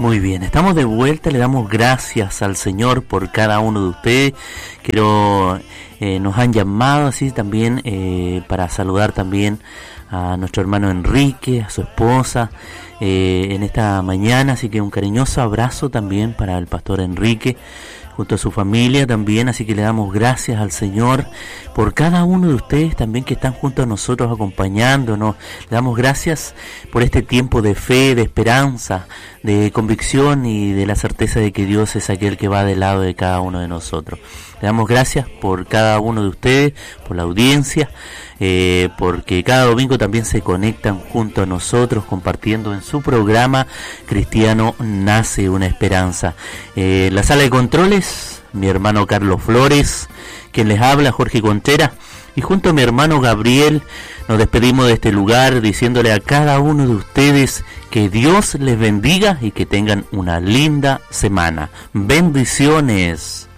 Muy bien, estamos de vuelta, le damos gracias al Señor por cada uno de ustedes. Nos han llamado así también para saludar también a nuestro hermano Enrique, a su esposa en esta mañana, así que un cariñoso abrazo también para el pastor Enrique junto a su familia también, así que le damos gracias al Señor por cada uno de ustedes también que están junto a nosotros acompañándonos. Le damos gracias por este tiempo de fe, de esperanza, de convicción y de la certeza de que Dios es aquel que va del lado de cada uno de nosotros. Le damos gracias por cada uno de ustedes, por la audiencia, porque cada domingo también se conectan junto a nosotros compartiendo en su programa Cristiano Nace una Esperanza. La sala de controles, mi hermano Carlos Flores, quien les habla, Jorge Contreras, y junto a mi hermano Gabriel nos despedimos de este lugar diciéndole a cada uno de ustedes que Dios les bendiga y que tengan una linda semana. Bendiciones.